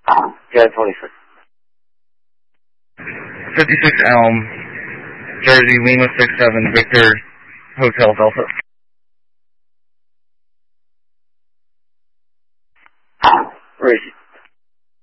Yeah, 26. 56 Elm, Jersey, Lima 67, Victor, Hotel Delta. Where is he?